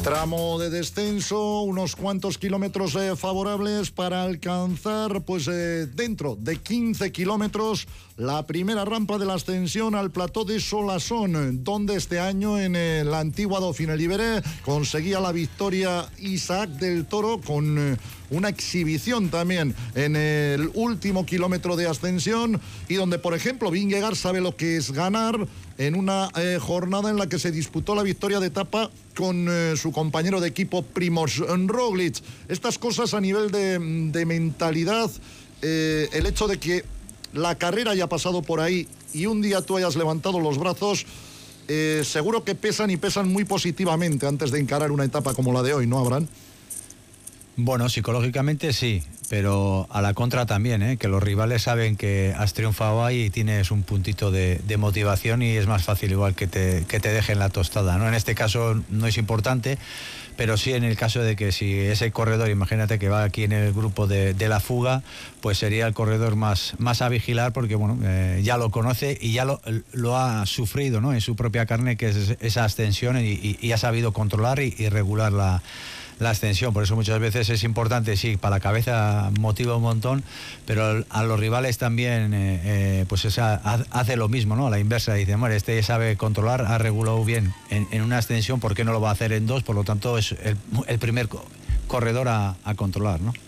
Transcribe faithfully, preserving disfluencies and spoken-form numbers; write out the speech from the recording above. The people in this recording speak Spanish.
Tramo de descenso, unos cuantos kilómetros eh, favorables para alcanzar, pues eh, dentro de quince kilómetros, la primera rampa de la ascensión al plató de Solasón, donde este año en eh, la antigua Dauphiné Libéré conseguía la victoria Isaac del Toro con eh, una exhibición también en el último kilómetro de ascensión, y donde, por ejemplo, Vingegaard sabe lo que es ganar en una eh, jornada en la que se disputó la victoria de etapa con eh, su compañero de equipo Primož Roglic. Estas cosas a nivel de, de mentalidad, eh, el hecho de que la carrera haya pasado por ahí y un día tú hayas levantado los brazos, eh, seguro que pesan y pesan muy positivamente antes de encarar una etapa como la de hoy, ¿no, Abraham? Bueno, psicológicamente sí, pero a la contra también, ¿eh? Que los rivales saben que has triunfado ahí y tienes un puntito de, de motivación, y es más fácil igual que te, que te dejen la tostada, ¿no? En este caso no es importante, pero sí en el caso de que si ese corredor, imagínate que va aquí en el grupo de, de la fuga, pues sería el corredor más, más a vigilar, porque bueno, eh, ya lo conoce y ya lo, lo ha sufrido, ¿no? En su propia carne, que es esa ascensión, y, y, y ha sabido controlar y, y regular la la ascensión. Por eso muchas veces es importante, sí, para la cabeza motiva un montón, pero a los rivales también eh, eh, pues esa, hace lo mismo, ¿no? A la inversa, dice, bueno, este sabe controlar, ha regulado bien en, en una ascensión, ¿por qué no lo va a hacer en dos? Por lo tanto es el, el primer corredor a, a controlar, ¿no?